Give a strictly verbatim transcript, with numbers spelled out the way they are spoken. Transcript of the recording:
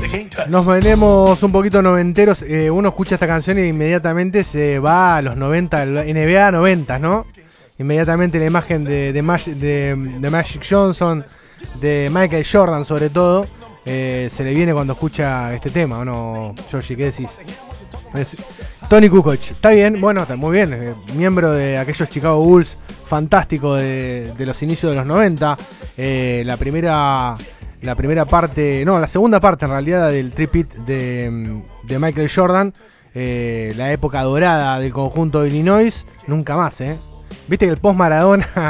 Nos venimos un poquito noventeros. Eh, uno escucha esta canción e inmediatamente se va a los noventa, N B A noventa, ¿no? Inmediatamente la imagen de, de, Mag, de, de Magic Johnson, de Michael Jordan sobre todo, eh, se le viene cuando escucha este tema, ¿o no, Georgie? ¿Qué decís? Es Tony Kukoc. Está bien, bueno, está muy bien. Eh, miembro de aquellos Chicago Bulls fantástico de, de los inicios de los noventa. Eh, la primera la primera parte, no, la segunda parte en realidad del tripit de, de Michael Jordan. Eh, la época dorada del conjunto de Illinois. Nunca más, ¿eh? Viste que el post Maradona